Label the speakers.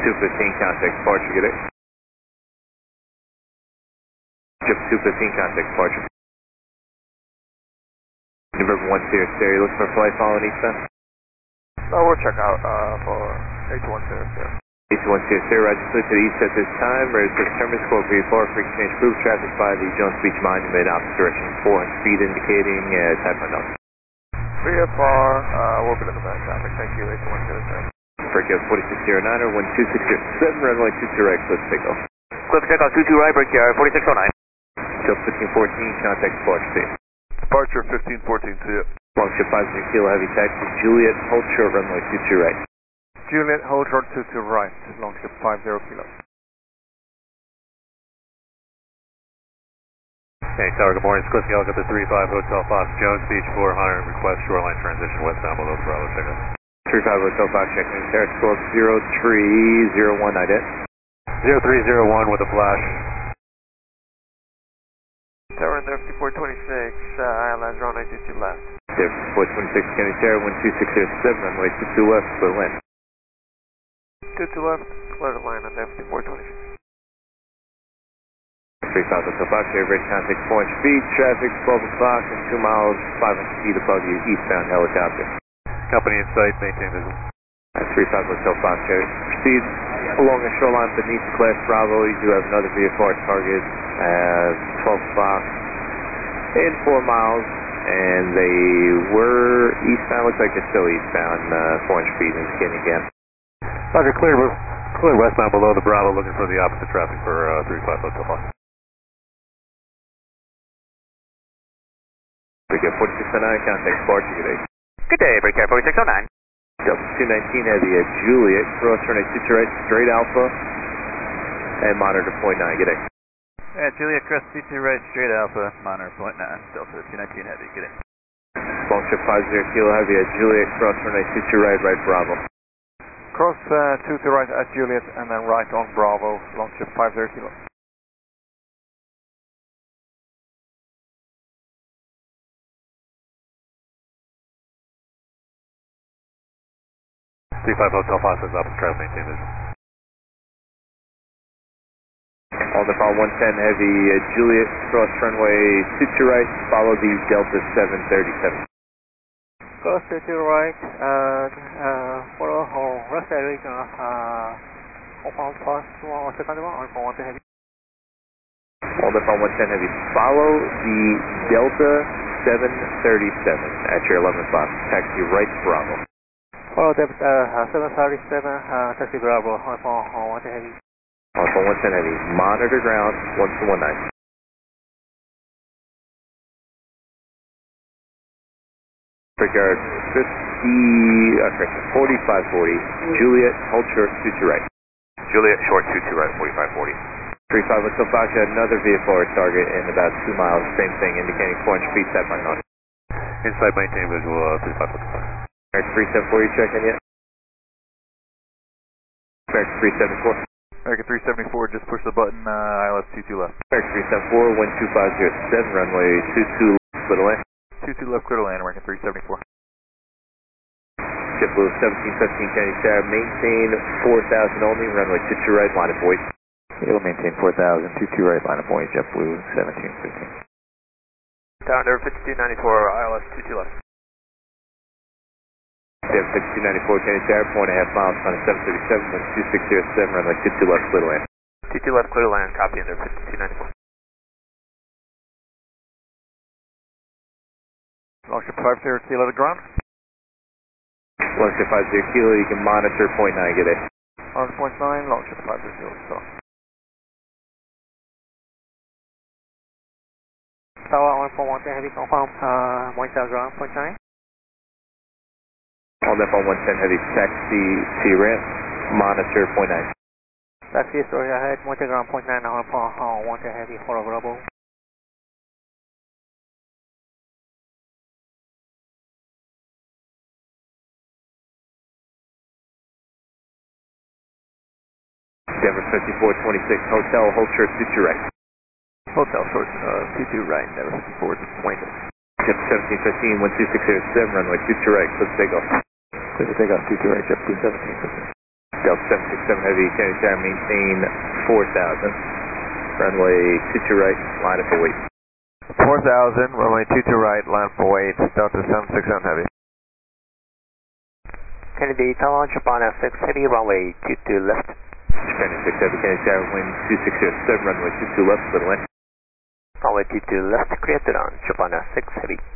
Speaker 1: 215, contact departure, get it. Jet 215, contact departure. November 1 Sierra Stereo, looking for flight following eastbound.
Speaker 2: We'll check out for 821 Sierra.
Speaker 1: 821 Sierra Stereo, Roger, clear to the east at this time. Ready to terminus, squawk V4, frequency change approved. Traffic by the Jones Beach Monument, opposite direction, 400 speed indicating, type unknown.
Speaker 2: VFR, we'll be in the back traffic, thank you, 821 Sierra Stereo.
Speaker 1: Breakout 4609 or 12607, runway 22 right, clear to take off.
Speaker 3: Clear to take off 22 right, breakout 4609.
Speaker 1: Till 1514, contact departure, see you.
Speaker 2: Departure 1514, see you.
Speaker 1: Longship 50 kilo, heavy taxi, Juliet, hold short, runway 22 right.
Speaker 2: Juliet, hold short 22 right, Longship 50 kilo.
Speaker 4: Hey, Tower, good morning. It's Cliff Yelk at the 35 Hotel Fox, Jones Beach 400, request shoreline transition westbound below Bravo, check out.
Speaker 1: 35 Hotel Fox, check in, Sarah, squawk 0301, ident.
Speaker 4: 0301 with a flash.
Speaker 2: Tower in there, 5426, ILS runway 22 left.
Speaker 1: 426, County Sarah, 12607, runway 22 left, clear to land.
Speaker 2: 22 left, clear to land on there, 5426.
Speaker 1: 35 Hotel Fox, Air Bridge, contact 400 feet, traffic 12 o'clock and 2 miles, 500 feet above you, eastbound helicopter.
Speaker 4: Company in sight, maintain visual.
Speaker 1: 35 Hotel Fox, Air. Proceed along the shoreline beneath the Class Bravo. You do have another VFR target at 12 o'clock in 4 miles, and they were eastbound, looks like they're still eastbound, 400 feet indicating again.
Speaker 4: Roger, clear westbound below the Bravo, looking for the opposite traffic for 35 Hotel Fox.
Speaker 1: Breakout 4609, contact departure, good day.
Speaker 3: Good day, breakout 4609.
Speaker 1: Delta 219 Heavy at Juliet, cross runway 22 right, straight Alpha, and monitor point 9, good day.
Speaker 5: Juliet, cross 22 right, straight Alpha, monitor point 9, Delta 219 Heavy, good day.
Speaker 1: Longship 50 kilo Heavy at Juliet, cross runway 22 right, right Bravo.
Speaker 2: Cross 22 right at Juliet and then right on Bravo, Longship 50 kilo.
Speaker 4: 35 Hotel Fox is opposite traffic, maintain visual.
Speaker 1: On the file 110 Heavy at Juliet, cross runway 22 right, follow the Delta 737.
Speaker 6: Cross 22 right, follow rest area, on first one, second one, on 110 Heavy.
Speaker 1: On the file 110 Heavy, follow the Delta 737 at your 11 o'clock, taxi right Bravo.
Speaker 6: Follow the 737, taxi Bravo, on 110 Heavy.
Speaker 1: On 110 Heavy, monitor ground 1219. Regard 4540, Juliet, hold short, 22 right.
Speaker 4: Juliet, short 22 right, 4540.
Speaker 1: 35 Hotel Fox, another VFR target in about 2 miles, same thing, indicating 400 feet, set by none.
Speaker 4: Inside, maintain visual, 35 Hotel Fox.
Speaker 1: American 374, you check in yet? American 374.
Speaker 5: American 374, just push the button, ILS 22 left.
Speaker 1: American 374, 12507, runway 22 left, clear to land.
Speaker 5: 22 left, clear to land, American 374.
Speaker 1: JetBlue 1715 County Sarah, maintain 4000 only, runway 22 right, line of voice.
Speaker 5: It'll maintain 4000, 22 right, line of voice, JetBlue 1715.
Speaker 2: Down there, 5294, ILS 22 left.
Speaker 1: Jet 6294 County Sarah, 4.5 miles, on a 737, 12607, runway 22 left, clear to land.
Speaker 2: 22 left, clear to land, copy in there, 5294. Longship 50 kilo to ground.
Speaker 1: Longship 50 kilo, you can monitor point 9, good day.
Speaker 2: On point 9, Longship 50 kilo, so.
Speaker 6: Tower on 110 Heavy, confirm, 1000 ground, point 9.
Speaker 1: On that phone 110 Heavy, taxi T-ramp, monitor point 9.
Speaker 6: Taxi story ahead, 10 ground, point 9, on 110 Heavy, follow Bravo.
Speaker 1: Denver 5426, hotel, hold short, 22 right.
Speaker 5: Hotel short, 22 right, Denver 54, 26.
Speaker 1: Jet 1715, 12607, runway 22 right, clear to take off.
Speaker 5: Clear to take off 22 right, JetBlue 1715.
Speaker 1: Delta Heavy, Kennedy Tower, maintain 4,000. Runway 22 right, line up for weight.
Speaker 2: 4,000, runway 22 right, line for weight, Delta 767 Heavy.
Speaker 6: Kennedy Tower, Japan 6 Heavy, runway 22 left.
Speaker 1: Japan 6 Heavy, Kennedy Tower, wind 2607, runway 22 left, clear to land.
Speaker 6: Runway 22 left, clear to land, Japan 6 Heavy.